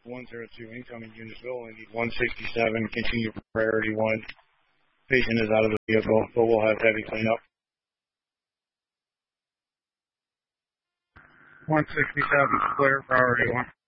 102 incoming units. We'll only need 167. Continue priority 1. Patient is out of the vehicle, but we'll have heavy cleanup. 167, clear, priority 1.